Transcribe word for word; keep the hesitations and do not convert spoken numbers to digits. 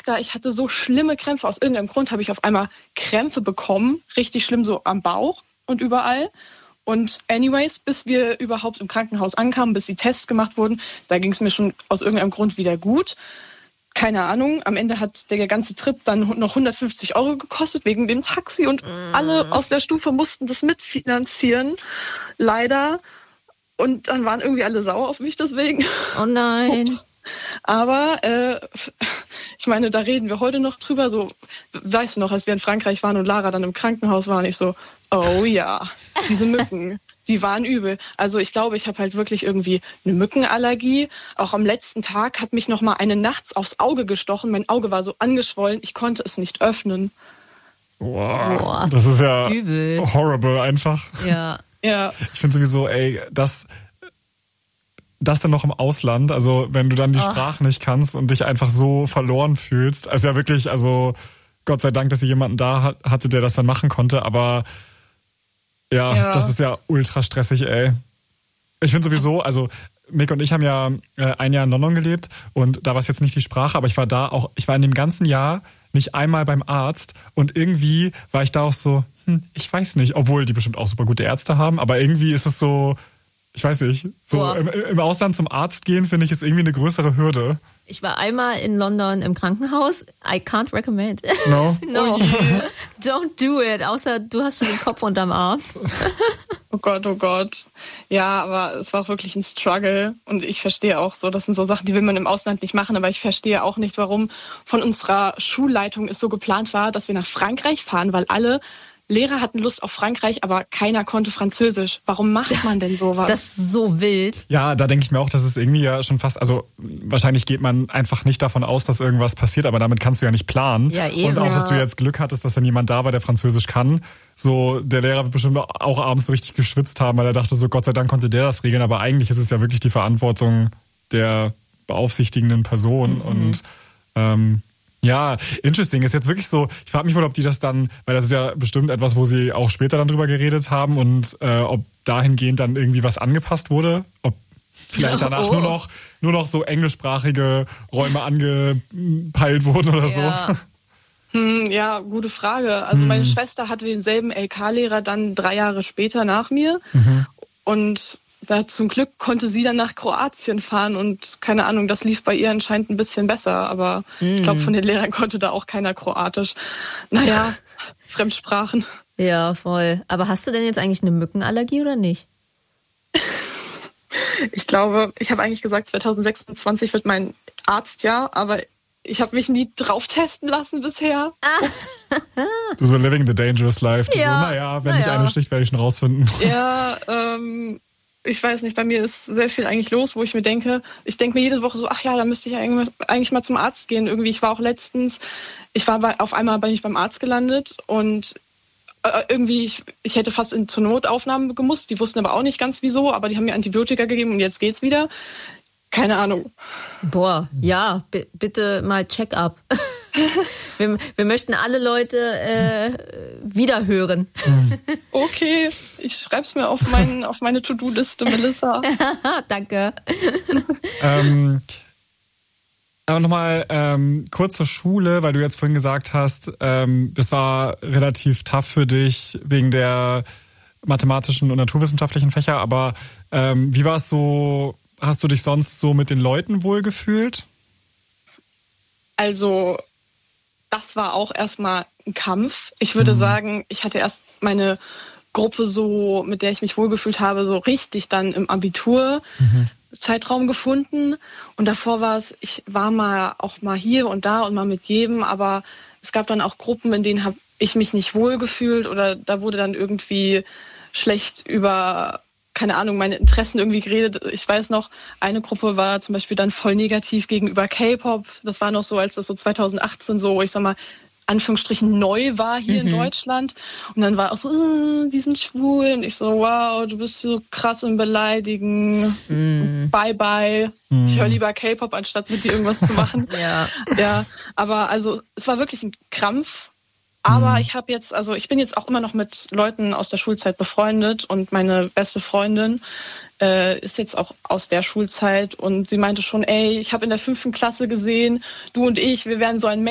da, ich hatte so schlimme Krämpfe. Aus irgendeinem Grund habe ich auf einmal Krämpfe bekommen. Richtig schlimm, so am Bauch und überall. Und anyways, bis wir überhaupt im Krankenhaus ankamen, bis die Tests gemacht wurden, da ging es mir schon aus irgendeinem Grund wieder gut. Keine Ahnung, am Ende hat der ganze Trip dann noch hundertfünfzig Euro gekostet wegen dem Taxi und mm. alle aus der Stufe mussten das mitfinanzieren, leider. Und dann waren irgendwie alle sauer auf mich deswegen. Oh nein. Ups. Aber äh, ich meine, da reden wir heute noch drüber. So, weißt du noch, als wir in Frankreich waren und Lara dann im Krankenhaus war, und ich so, oh ja, diese Mücken, die waren übel. Also ich glaube, ich habe halt wirklich irgendwie eine Mückenallergie. Auch am letzten Tag hat mich noch mal eine nachts aufs Auge gestochen. Mein Auge war so angeschwollen, ich konnte es nicht öffnen. Wow, Boah, das ist ja übel. Horrible einfach. Ja. Ja. Ich finde sowieso, ey, das... Das dann noch im Ausland, also wenn du dann die oh. Sprache nicht kannst und dich einfach so verloren fühlst. Also ja wirklich, also Gott sei Dank, dass ihr jemanden da hatte, der das dann machen konnte, aber ja, ja. das ist ja ultra stressig, ey. Ich finde sowieso, also Mick und ich haben ja ein Jahr in London gelebt und da war es jetzt nicht die Sprache, aber ich war da auch, ich war in dem ganzen Jahr nicht einmal beim Arzt und irgendwie war ich da auch so, hm, ich weiß nicht, obwohl die bestimmt auch super gute Ärzte haben, aber irgendwie ist es so, ich weiß nicht, so im, im Ausland zum Arzt gehen, finde ich, ist irgendwie eine größere Hürde. Ich war einmal in London im Krankenhaus. I can't recommend. No? No. Oh yeah. Don't do it, außer du hast schon den Kopf unterm Arm. Oh Gott, oh Gott. Ja, aber es war auch wirklich ein Struggle. Und ich verstehe auch so, das sind so Sachen, die will man im Ausland nicht machen. Aber ich verstehe auch nicht, warum von unserer Schulleitung es so geplant war, dass wir nach Frankreich fahren, weil alle Lehrer hatten Lust auf Frankreich, aber keiner konnte Französisch. Warum macht man denn sowas? Das ist so wild. Ja, da denke ich mir auch, das ist irgendwie ja schon fast, also wahrscheinlich geht man einfach nicht davon aus, dass irgendwas passiert, aber damit kannst du ja nicht planen. Ja, eben. Und auch, ja. dass du jetzt Glück hattest, dass dann jemand da war, der Französisch kann. So, der Lehrer wird bestimmt auch abends so richtig geschwitzt haben, weil er dachte so, Gott sei Dank konnte der das regeln, aber eigentlich ist es ja wirklich die Verantwortung der beaufsichtigenden Person. Mhm. Und ähm, ja, interesting. Ist jetzt wirklich so, ich frage mich wohl, ob die das dann, weil das ist ja bestimmt etwas, wo sie auch später dann drüber geredet haben und äh, ob dahingehend dann irgendwie was angepasst wurde, ob vielleicht danach oh. nur noch nur noch so englischsprachige Räume angepeilt wurden oder ja. so. Hm, ja, gute Frage. Also hm. meine Schwester hatte denselben L K-Lehrer dann drei Jahre später nach mir mhm. und da zum Glück konnte sie dann nach Kroatien fahren und keine Ahnung, das lief bei ihr anscheinend ein bisschen besser, aber mm. ich glaube, von den Lehrern konnte da auch keiner Kroatisch. Naja, Fremdsprachen. Ja, voll. Aber hast du denn jetzt eigentlich eine Mückenallergie oder nicht? Ich glaube, ich habe eigentlich gesagt, zwanzig sechsundzwanzig wird mein Arztjahr, aber ich habe mich nie drauf testen lassen bisher. Ups. Du so living the dangerous life. Du ja, so, naja, wenn na mich ja. eine sticht, werde ich schon rausfinden. Ja, ähm... ich weiß nicht, bei mir ist sehr viel eigentlich los, wo ich mir denke, ich denke mir jede Woche so, ach ja, da müsste ich eigentlich mal zum Arzt gehen. Irgendwie, ich war auch letztens, ich war bei, auf einmal bin ich beim Arzt gelandet und äh, irgendwie, ich, ich hätte fast in, zur Notaufnahme gemusst. Die wussten aber auch nicht ganz wieso, aber die haben mir Antibiotika gegeben und jetzt geht's wieder. Keine Ahnung. Boah, ja, b- bitte mal Check-up. wir, wir möchten alle Leute äh, wiederhören. Okay, ich schreib's mir auf, mein, auf meine To-Do-Liste, Melissa. Danke. ähm, aber nochmal ähm, kurz zur Schule, weil du jetzt vorhin gesagt hast, ähm, das war relativ tough für dich wegen der mathematischen und naturwissenschaftlichen Fächer, aber ähm, wie war es so, hast du dich sonst so mit den Leuten wohlgefühlt? Also, das war auch erstmal ein Kampf. Ich würde mhm. sagen, ich hatte erst meine Gruppe so, mit der ich mich wohlgefühlt habe, so richtig dann im Abitur-Zeitraum mhm. gefunden. Und davor war es, ich war mal auch mal hier und da und mal mit jedem, aber es gab dann auch Gruppen, in denen habe ich mich nicht wohlgefühlt oder da wurde dann irgendwie schlecht über, keine Ahnung, meine Interessen irgendwie geredet. Ich weiß noch, eine Gruppe war zum Beispiel dann voll negativ gegenüber K-Pop. Das war noch so, als das so zwanzig achtzehn so, ich sag mal, Anführungsstrichen neu war hier mhm. in Deutschland. Und dann war auch so, äh, die sind schwul. Und ich so, wow, du bist so krass im Beleidigen. Mhm. Bye, bye. Mhm. Ich höre lieber K-Pop, anstatt mit dir irgendwas zu machen. ja. ja, aber also es war wirklich ein Krampf. Aber ich habe jetzt, also ich bin jetzt auch immer noch mit Leuten aus der Schulzeit befreundet und meine beste Freundin äh, ist jetzt auch aus der Schulzeit und sie meinte schon, ey, ich habe in der fünften Klasse gesehen, du und ich, wir wären so ein